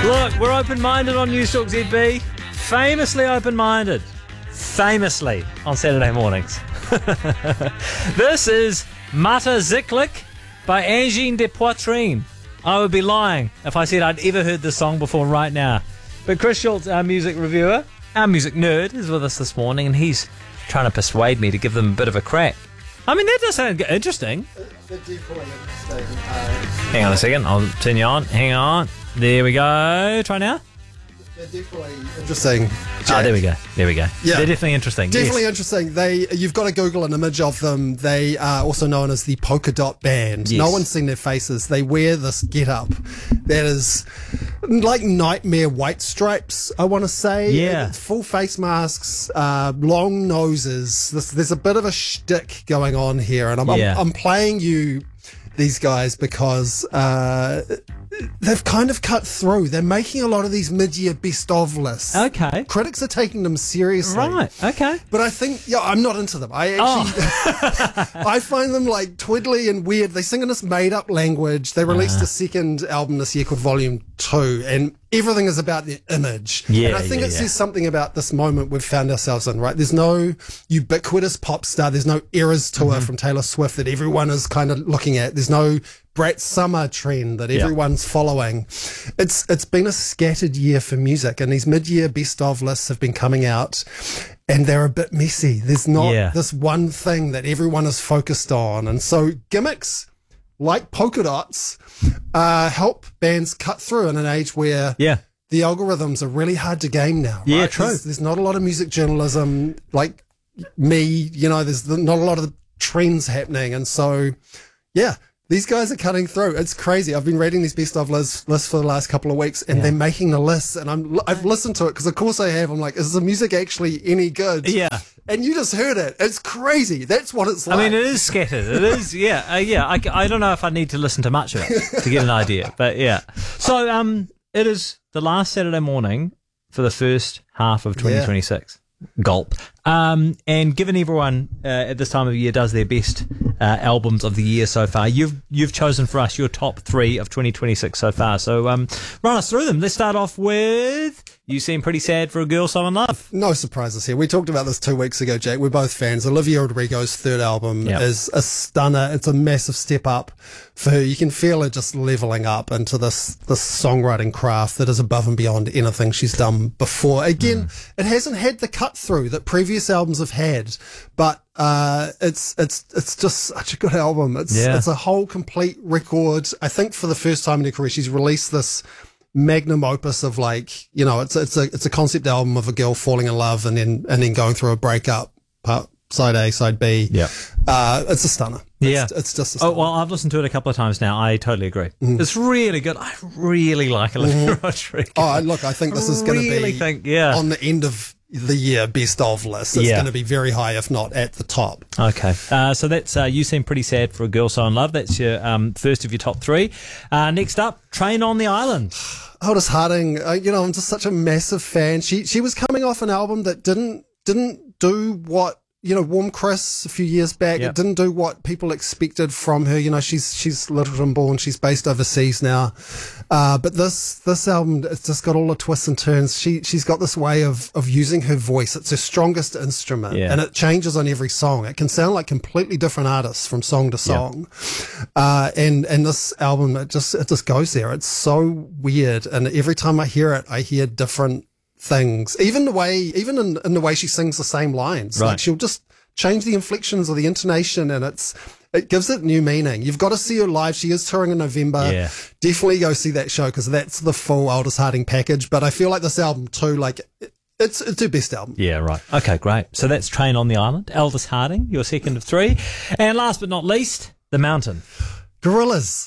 Look, we're open-minded on Newstalk ZB. Famously open-minded. Famously on Saturday mornings. This is Mata Ziklik by Angine de Poitrine. I would be lying if I said I'd ever heard this song before right now. But Chris Schultz, our music reviewer, our music nerd, is with us this morning, and he's trying to persuade me to give them a bit of a crack. I mean, that does sound interesting. They're definitely interesting. Hang on a second, I'll turn you on. Hang on. There we go. Try now. They're definitely interesting. Oh, there we go. There we go. Yeah. They're definitely interesting. Definitely Yes. interesting. You've got to Google an image of them. They are also known as the Polka Dot Band. Yes. No one's seen their faces. They wear this get-up that is like nightmare white stripes, I want to say. Yeah. Full face masks, long noses. There's a bit of a shtick going on here, and I'm playing you these guys because they've kind of cut through. They're making a lot of these mid-year best of lists. Okay. Critics are taking them seriously. Right. Okay. But I think, I'm not into them. I actually, I find them like twiddly and weird. They sing in this made-up language. They released a second album this year called Volume 2, and everything is about their image. Yeah, and I think it says something about this moment we've found ourselves in, right? There's no ubiquitous pop star. There's no Eras tour from Taylor Swift that everyone is kind of looking at. There's no Brett Summer trend that everyone's following. It's been a scattered year for music, and these mid-year best of lists have been coming out, and they're a bit messy. There's not this one thing that everyone is focused on, and so gimmicks like polka dots help bands cut through in an age where the algorithms are really hard to game now. Right? Yeah, true. There's not a lot of music journalism like me. There's not a lot of trends happening, and so these guys are cutting through. It's crazy. I've been reading these best of lists for the last couple of weeks, and they're making the lists, and I've listened to it because of course I have. I'm like, is the music actually any good? Yeah. And you just heard it. It's crazy. That's what it's like. I mean, it is scattered. It is, I don't know if I need to listen to much of it to get an idea, but yeah. So, it is the last Saturday morning for the first half of 2026. Gulp. And given everyone at this time of year does their best albums of the year so far, you've chosen for us your top 3 of 2026 so far. So run us through them. Let's start off with You Seem Pretty Sad for a Girl So in Love. No surprises here. We talked about this 2 weeks ago, Jack. We're both fans. Olivia Rodrigo's third album is a stunner. It's a massive step up for her. You can feel her just leveling up into this songwriting craft that is above and beyond anything she's done before. Again, it hasn't had the cut through that previous albums have had, but it's just such a good album. It's a whole complete record. I think for the first time in her career, she's released this magnum opus of it's a concept album of a girl falling in love and then going through a breakup, side A, side B. Yeah. It's a stunner. It's just a stunner. Oh, well, I've listened to it a couple of times now. I totally agree. It's really good. I really like Olivia Rodrigo. Oh, look, I think this is going to be on the end of the year best of list. It's going to be very high, if not at the top. Okay. So that's You Seem Pretty Sad for a Girl So in Love. That's your first of your top 3. Next up, Train on the Island. Aldous Harding, I'm just such a massive fan. She was coming off an album that didn't do what Warm Chris a few years back. It didn't do what people expected from her. She's Littleton born. She's based overseas now. But this album, it's just got all the twists and turns. She's got this way of using her voice. It's her strongest instrument, and it changes on every song. It can sound like completely different artists from song to song. And this album, it just goes there. It's so weird. And every time I hear it, I hear different things, even in the way she sings the same lines. Like she'll just change the inflections or the intonation, and it gives it new meaning. You've got to see her live. She is touring in November. Definitely go see that show because that's the full Aldous Harding package. But I feel like this album too, it's her best album. Yeah, right. Okay, great. So that's Train on the Island, Aldous Harding, your second of 3, and last but not least, The Mountain. Gorillaz.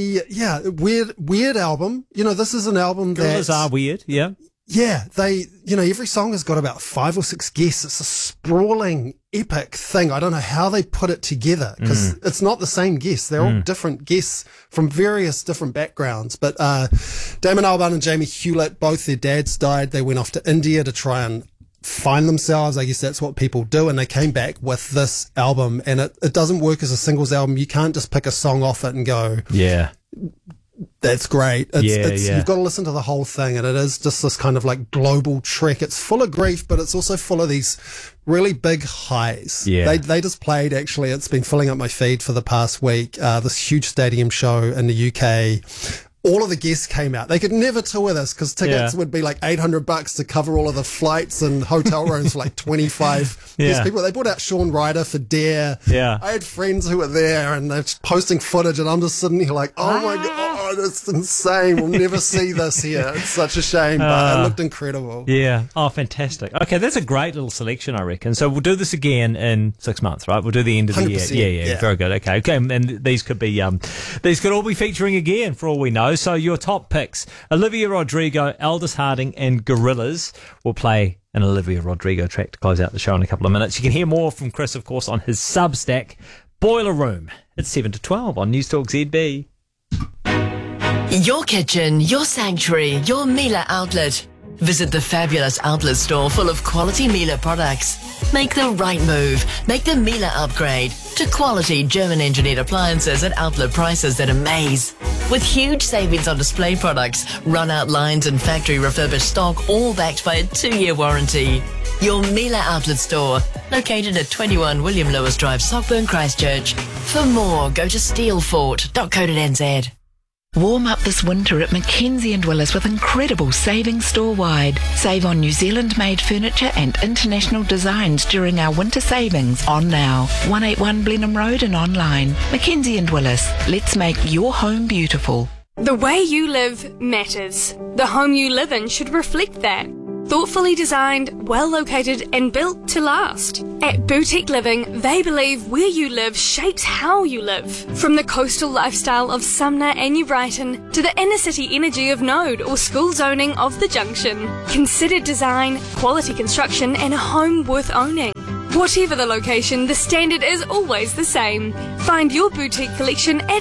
Weird album. This is an album Gorillaz are weird. Yeah. Yeah, every song has got about 5 or 6 guests. It's a sprawling, epic thing. I don't know how they put it together because it's not the same guests. They're all different guests from various different backgrounds. But Damon Albarn and Jamie Hewlett, both their dads died. They went off to India to try and find themselves. I guess that's what people do. And they came back with this album, and it doesn't work as a singles album. You can't just pick a song off it and go, That's great. You've got to listen to the whole thing, and it is just this kind of like global trek. It's full of grief, but it's also full of these really big highs. Yeah. They just played, actually, it's been filling up my feed for the past week, this huge stadium show in the UK. All of the guests came out. They could never tour this because tickets would be like $800 to cover all of the flights and hotel rooms for like 25 guest people. They brought out Shaun Ryder for Dare. Yeah. I had friends who were there and they're posting footage, and I'm just sitting here like, oh my God, it's insane. We'll never see this here. It's such a shame, but it looked incredible. Yeah. Oh, fantastic. Okay, that's a great little selection, I reckon. So we'll do this again in 6 months, right? We'll do the end of the year. Yeah. Very good. Okay. And these could all be featuring again for all we know. So your top picks: Olivia Rodrigo, Aldous Harding, and Gorillaz. We'll play an Olivia Rodrigo track to close out the show in a couple of minutes. You can hear more from Chris, of course, on his Substack, Boiler Room. It's 7 to 12 on News Talk ZB. Your kitchen, your sanctuary, your Miele outlet. Visit the fabulous outlet store full of quality Miele products. Make the right move. Make the Miele upgrade to quality German-engineered appliances at outlet prices that amaze. With huge savings on display products, run-out lines and factory refurbished stock, all backed by a 2-year warranty. Your Miele outlet store, located at 21 William Lewis Drive, Sockburn, Christchurch. For more, go to steelfort.co.nz. Warm up this winter at Mackenzie & Willis with incredible savings store-wide. Save on New Zealand-made furniture and international designs during our winter savings on now. 181 Blenheim Road and online. Mackenzie & Willis. Let's make your home beautiful. The way you live matters. The home you live in should reflect that. Thoughtfully designed, well located and built to last. At Boutique Living, they believe where you live shapes how you live. From the coastal lifestyle of Sumner and New Brighton to the inner city energy of Node or school zoning of the Junction. Considered design, quality construction and a home worth owning. Whatever the location, the standard is always the same. Find your boutique collection at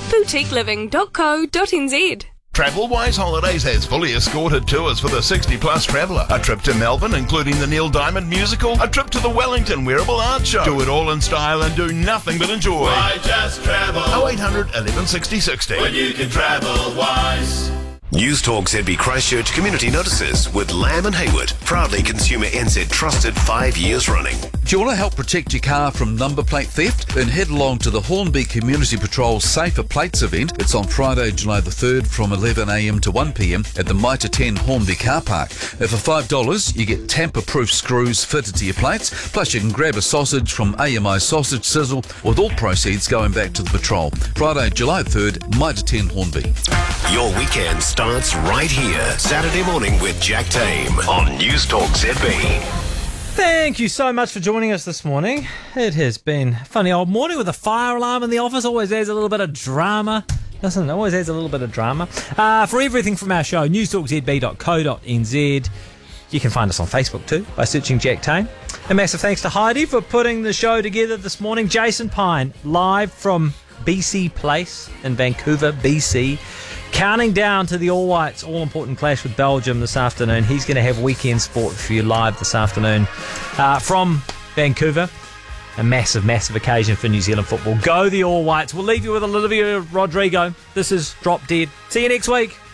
boutiqueliving.co.nz. TravelWise Holidays has fully escorted tours for the 60-plus traveller. A trip to Melbourne, including the Neil Diamond musical. A trip to the Wellington Wearable Art Show. Do it all in style and do nothing but enjoy. Why just travel? 0800 11 60 60. When you can travel wise. News Talk ZB Christchurch Community Notices with Lamb and Hayward. Proudly Consumer NZ trusted 5 years running. Do you want to help protect your car from number plate theft? Then head along to the Hornby Community Patrol Safer Plates event. It's on Friday, July the 3rd from 11am to 1pm at the Mitre 10 Hornby car park. For $5, you get tamper-proof screws fitted to your plates, plus you can grab a sausage from AMI Sausage Sizzle, with all proceeds going back to the patrol. Friday, July 3rd, Mitre 10 Hornby. Your weekend starts right here. Saturday morning with Jack Tame on News Talk ZB. Thank you so much for joining us this morning. It has been a funny old morning with a fire alarm in the office. Always adds a little bit of drama. Doesn't it? Always adds a little bit of drama. For everything from our show, newstalkzb.co.nz. You can find us on Facebook too by searching Jack Tame. A massive thanks to Heidi for putting the show together this morning. Jason Pine, live from BC Place in Vancouver, BC. Counting down to the All Whites' all-important clash with Belgium this afternoon. He's going to have weekend sport for you live this afternoon from Vancouver. A massive, massive occasion for New Zealand football. Go the All Whites. We'll leave you with Olivia Rodrigo. This is Drop Dead. See you next week.